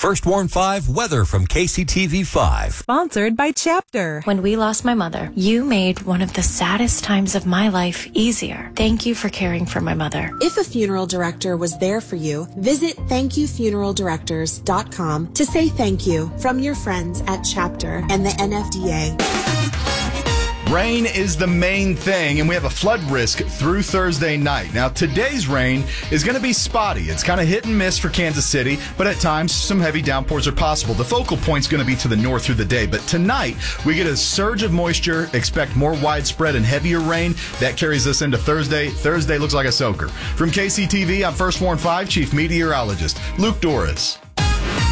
First Warn 5 weather from KCTV 5. Sponsored by Chapter. When we lost my mother, you made one of the saddest times of my life easier. Thank you for caring for my mother. If a funeral director was there for you, visit thankyoufuneraldirectors.com to say thank you from your friends at Chapter and the NFDA. Rain is the main thing, and we have a flood risk through Thursday night. Now, today's rain is going to be spotty. It's kind of hit and miss for Kansas City, but at times, some heavy downpours are possible. The focal point's going to be to the north through the day, but tonight, we get a surge of moisture, expect more widespread and heavier rain. That carries us into Thursday. Thursday looks like a soaker. From KCTV, I'm First Warn 5 Chief Meteorologist Luke Doris.